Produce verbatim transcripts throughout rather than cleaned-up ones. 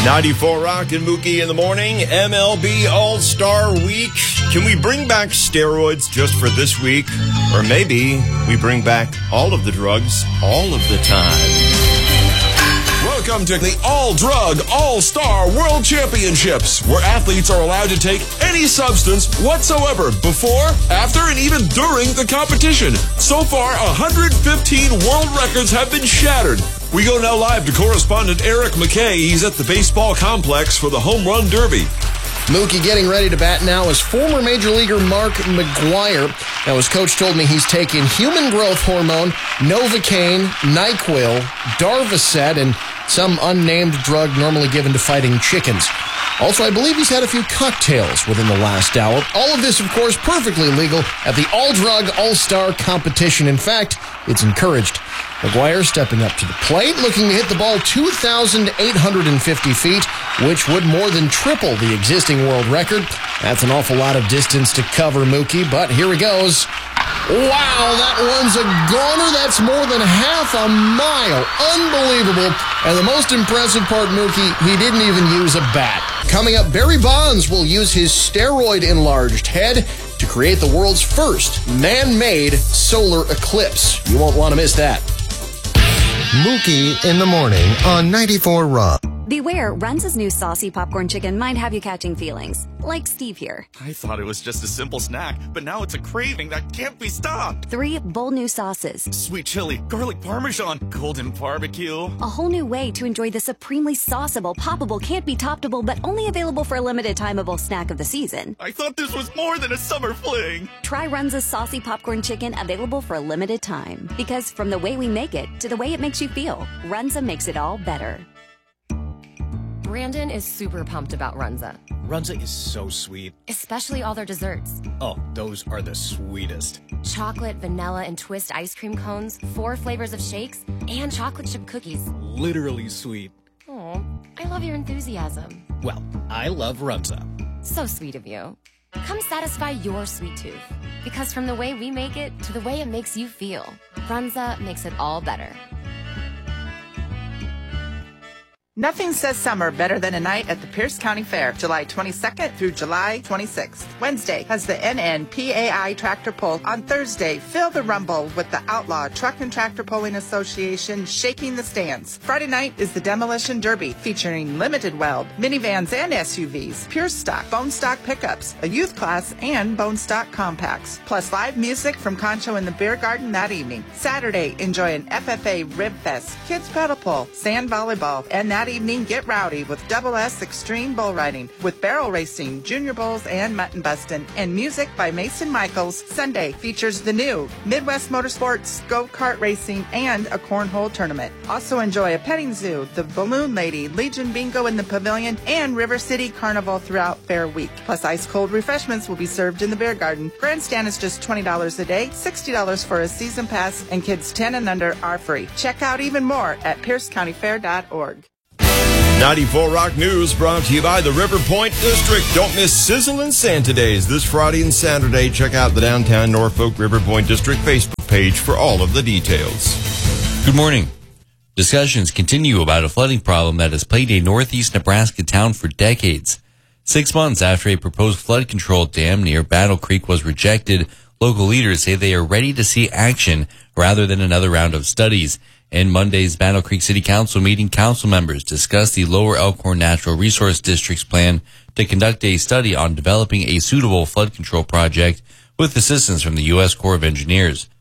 ninety-four Rock and Mookie in the morning. M L B All-Star Week. Can we bring back steroids just for this week? Or maybe we bring back all of the drugs all of the time. Welcome to the All-Drug All-Star World Championships, where athletes are allowed to take any substance whatsoever before, after, and even during the competition. So far, one hundred fifteen world records have been shattered. We go now live to correspondent Eric McKay. He's at the baseball complex for the Home Run Derby. Mookie getting ready to bat now is former Major Leaguer Mark McGwire. Now, his coach told me he's taking human growth hormone, Novocaine, NyQuil, Darvocet, and some unnamed drug normally given to fighting chickens. Also, I believe he's had a few cocktails within the last hour. All of this, of course, perfectly legal at the All-Drug All-Star competition. In fact, it's encouraged. McGwire stepping up to the plate, looking to hit the ball two thousand eight hundred fifty feet, which would more than triple the existing world record. That's an awful lot of distance to cover, Mookie, but here he goes. Wow, that one's a goner. That's more than half a mile. Unbelievable. And the most impressive part, Mookie, he didn't even use a bat. Coming up, Barry Bonds will use his steroid-enlarged head to create the world's first man-made solar eclipse. You won't want to miss that. Mookie in the morning on ninety-four Rock. Beware, Runza's new saucy popcorn chicken might have you catching feelings. Like Steve here. I thought it was just a simple snack, but now it's a craving that can't be stopped. Three bold new sauces. Sweet chili, garlic parmesan, golden barbecue. A whole new way to enjoy the supremely sauceable, poppable, can't be toppable, but only available for a limited timeable snack of the season. I thought this was more than a summer fling. Try Runza's saucy popcorn chicken, available for a limited time. Because from the way we make it to the way it makes you feel, Runza makes it all better. Brandon is super pumped about Runza. Runza is so sweet. Especially all their desserts. Oh, those are the sweetest. Chocolate, vanilla, and twist ice cream cones, four flavors of shakes, and chocolate chip cookies. Literally sweet. Oh, I love your enthusiasm. Well, I love Runza. So sweet of you. Come satisfy your sweet tooth. Because from the way we make it to the way it makes you feel, Runza makes it all better. Nothing says summer better than a night at the Pierce County Fair, July twenty-second through July twenty-sixth. Wednesday has the N N P A I Tractor Pull. On Thursday, feel the rumble with the Outlaw Truck and Tractor Pulling Association shaking the stands. Friday night is the Demolition Derby, featuring limited weld, minivans and S U Vs, pure stock, bone stock pickups, a youth class, and bone stock compacts. Plus live music from Concho in the Beer Garden that evening. Saturday, enjoy an F F A Rib Fest, kids paddle pull, sand volleyball, and that evening, get rowdy with Double S Extreme Bull Riding, with barrel racing, junior bulls, and mutton bustin', and music by Mason Michaels. Sunday features the new Midwest Motorsports, go-kart racing, and a cornhole tournament. Also enjoy a petting zoo, the Balloon Lady, Legion Bingo in the Pavilion, and River City Carnival throughout Fair Week. Plus ice-cold refreshments will be served in the Beer Garden. Grandstand is just twenty dollars a day, sixty dollars for a season pass, and kids ten and under are free. Check out even more at pierce county fair dot org. ninety-four Rock News brought to you by the River Point District. Don't miss Sizzlin' Santa Days this Friday and Saturday. Check out the downtown Norfolk River Point District Facebook page for all of the details. Good morning. Discussions continue about a flooding problem that has plagued a northeast Nebraska town for decades. Six months after a proposed flood control dam near Battle Creek was rejected, local leaders say they are ready to see action rather than another round of studies. In Monday's Battle Creek City Council meeting, council members discussed the Lower Elkhorn Natural Resource District's plan to conduct a study on developing a suitable flood control project with assistance from the U S Corps of Engineers.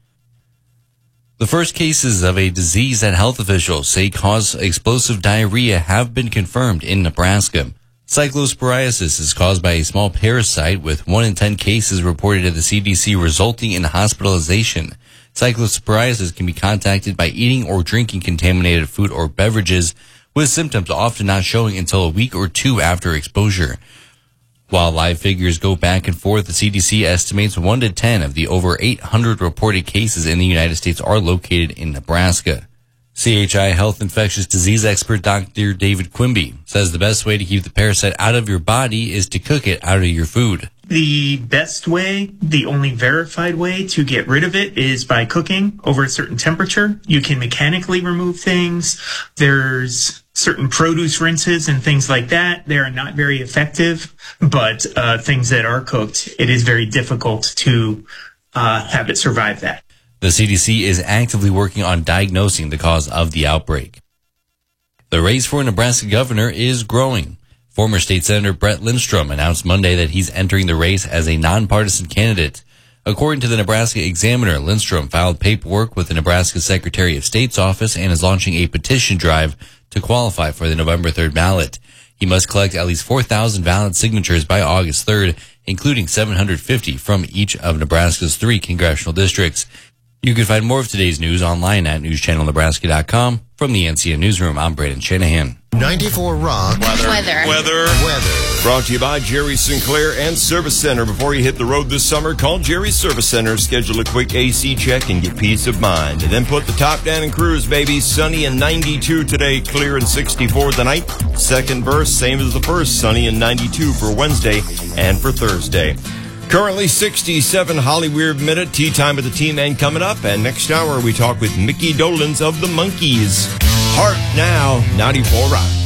The first cases of a disease that health officials say cause explosive diarrhea have been confirmed in Nebraska. Cyclosporiasis is caused by a small parasite, with one in ten cases reported at the C D C resulting in hospitalization. Cyclosporiasis can be contacted by eating or drinking contaminated food or beverages, with symptoms often not showing until a week or two after exposure. While live figures go back and forth, the C D C estimates one to ten of the over eight hundred reported cases in the United States are located in Nebraska. C H I Health infectious disease expert Doctor David Quimby says the best way to keep the parasite out of your body is to cook it out of your food. The best way, the only verified way to get rid of it is by cooking over a certain temperature. You can mechanically remove things. There's certain produce rinses and things like that, they are not very effective. But uh, things that are cooked, it is very difficult to uh, have it survive that. The C D C is actively working on diagnosing the cause of the outbreak. The race for Nebraska governor is growing. Former State Senator Brett Lindstrom announced Monday that he's entering the race as a nonpartisan candidate. According to the Nebraska Examiner, Lindstrom filed paperwork with the Nebraska Secretary of State's office and is launching a petition drive to qualify for the November third ballot. He must collect at least four thousand valid signatures by August third, including seven hundred fifty from each of Nebraska's three congressional districts. You can find more of today's news online at news channel nebraska dot com. From the N C N Newsroom, I'm Braden Shanahan. ninety-four Rock. Weather. Weather. Weather. Weather. Brought to you by Jerry Sinclair and Service Center. Before you hit the road this summer, call Jerry Service Center, schedule a quick A C check, and get peace of mind. And then put the top down and cruise, baby. Sunny and ninety-two today, clear and sixty-four tonight. Second verse, same as the first, sunny and ninety-two for Wednesday and for Thursday. Currently sixty-seven Hollyweird Minute, tea time with the T-Man coming up. And next hour, we talk with Mickey Dolenz of the Monkees. Heart now, ninety-four Rock.